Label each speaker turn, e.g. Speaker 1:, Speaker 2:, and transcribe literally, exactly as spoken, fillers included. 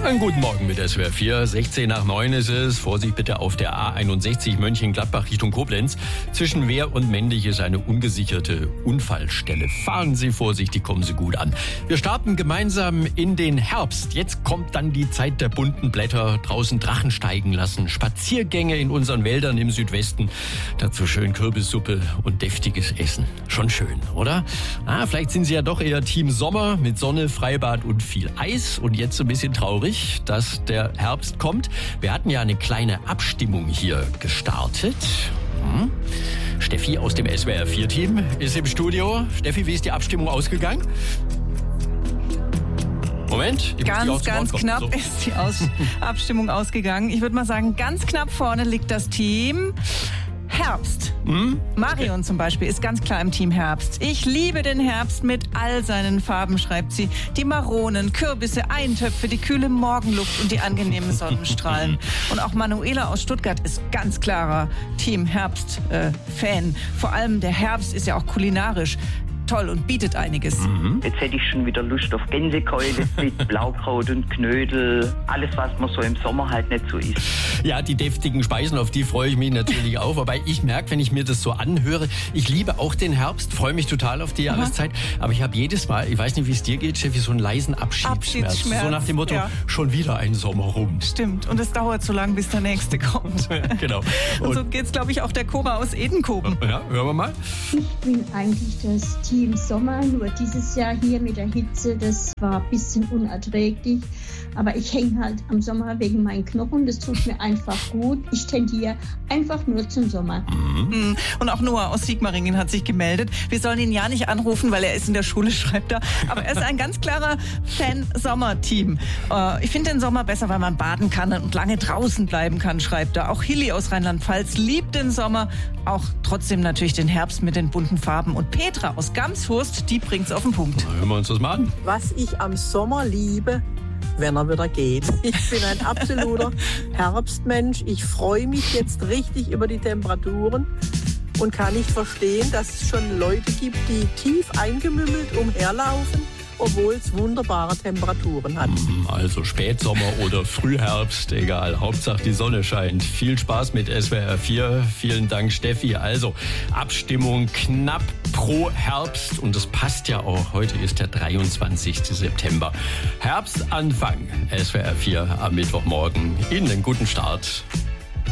Speaker 1: Einen guten Morgen mit S W R vier. sechzehn nach neun ist es. Vorsicht bitte auf der A einundsechzig Mönchengladbach Richtung Koblenz. Zwischen Wehr und Mendig ist eine ungesicherte Unfallstelle. Fahren Sie vorsichtig, kommen Sie gut an. Wir starten gemeinsam in den Herbst. Jetzt kommt dann die Zeit der bunten Blätter. Draußen Drachen steigen lassen. Spaziergänge in unseren Wäldern im Südwesten. Dazu schön Kürbissuppe und deftiges Essen. Schon schön, oder? Ah, vielleicht sind Sie ja doch eher Team Sommer mit Sonne, Freibad und viel Eis. Und jetzt so ein bisschen traurig, dass der Herbst kommt. Wir hatten ja eine kleine Abstimmung hier gestartet. Hm. Steffi aus dem S W R vier Team ist im Studio. Steffi, wie ist die Abstimmung ausgegangen? Moment.
Speaker 2: Ganz, ganz knapp so. ist die Aus- Abstimmung ausgegangen. Ich würde mal sagen, ganz knapp vorne liegt das Team Herbst. Hm? Marion zum Beispiel ist ganz klar im Team Herbst. Ich liebe den Herbst mit all seinen Farben, schreibt sie. Die Maronen, Kürbisse, Eintöpfe, die kühle Morgenluft und die angenehmen Sonnenstrahlen. Und auch Manuela aus Stuttgart ist ganz klarer Team Herbst-Fan. Äh, Vor allem der Herbst ist ja auch kulinarisch toll und bietet einiges.
Speaker 3: Mhm. Jetzt hätte ich schon wieder Lust auf Gänsekeule mit Blaukraut und Knödel. Alles, was man so im Sommer halt nicht so isst.
Speaker 1: Ja, die deftigen Speisen, auf die freue ich mich natürlich auch. Wobei ich merke, wenn ich mir das so anhöre, ich liebe auch den Herbst, freue mich total auf die Jahreszeit. Aber ich habe jedes Mal, ich weiß nicht, wie es dir geht, Steffi, so einen leisen Abschiedsschmerz.
Speaker 2: Abschiedsschmerz.
Speaker 1: So nach dem Motto, ja. Schon wieder ein Sommer rum.
Speaker 2: Stimmt. Und es dauert so lange, bis der nächste kommt.
Speaker 1: Genau. Und,
Speaker 2: und so geht's, glaube ich, auch der Cora aus Edenkoben.
Speaker 1: Ja, hören wir mal.
Speaker 4: Ich bin eigentlich das Team Sommer, nur dieses Jahr hier mit der Hitze, das war ein bisschen unerträglich. Aber ich hänge halt am Sommer wegen meinen Knochen, das tut mir einfach gut. Ich tendiere einfach nur zum Sommer.
Speaker 2: Mhm. Und auch Noah aus Sigmaringen hat sich gemeldet. Wir sollen ihn ja nicht anrufen, weil er ist in der Schule, schreibt er. Aber er ist ein ganz klarer Fan-Sommer-Team. Äh, ich finde den Sommer besser, weil man baden kann und lange draußen bleiben kann, schreibt er. Auch Hilly aus Rheinland-Pfalz liebt den Sommer, auch trotzdem natürlich den Herbst mit den bunten Farben. Und Petra aus Gamshurst, die bringt's auf den Punkt.
Speaker 1: Hören wir uns das mal an.
Speaker 5: Was ich am Sommer liebe, wenn er wieder geht. Ich bin ein absoluter Herbstmensch. Ich freue mich jetzt richtig über die Temperaturen und kann nicht verstehen, dass es schon Leute gibt, die tief eingemümmelt umherlaufen, obwohl es wunderbare Temperaturen hat.
Speaker 1: Also Spätsommer oder Frühherbst, egal. Hauptsache die Sonne scheint. Viel Spaß mit S W R vier. Vielen Dank, Steffi. Also Abstimmung knapp pro Herbst. Und das passt ja auch. Heute ist der dreiundzwanzigsten September. Herbstanfang. S W R vier am Mittwochmorgen. Ihnen einen guten Start.